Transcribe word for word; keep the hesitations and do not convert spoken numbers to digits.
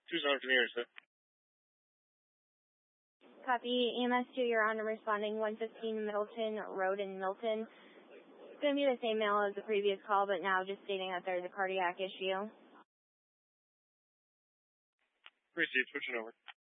Tucson, can you hear us, sir? Copy. E M S two, you're on and responding one fifteen Middleton Road in Milton. It's going to be the same mail as the previous call, but now just stating that there's a cardiac issue. Received, switching over.